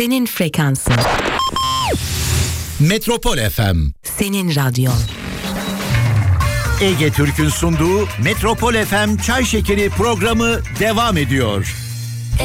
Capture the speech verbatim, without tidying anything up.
Senin frekansın. Metropol F M. Senin radyon. Ege Türk'ün sunduğu Metropol F M Çay Şekeri programı devam ediyor.